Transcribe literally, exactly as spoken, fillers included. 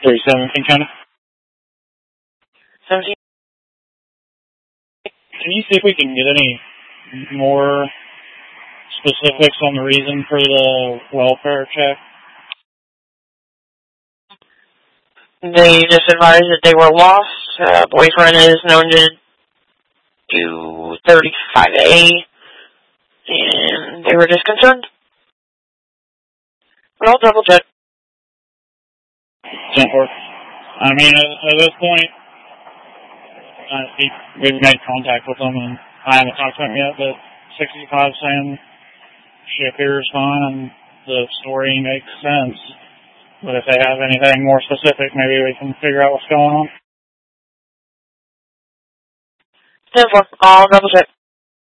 three seventeen, kind of. seventeen. Can you see if we can get any more specifics on the reason for the welfare check? They just advised that they were lost. Uh, boyfriend is known to do thirty-five A, and they were just concerned. But I'll double check. ten four. I mean, at, at this point, uh, he, we've made contact with them, and I haven't talked to him yet, but sixty-five saying she appears fine, and the story makes sense. But if they have anything more specific, maybe we can figure out what's going on. ten four. I'll double check.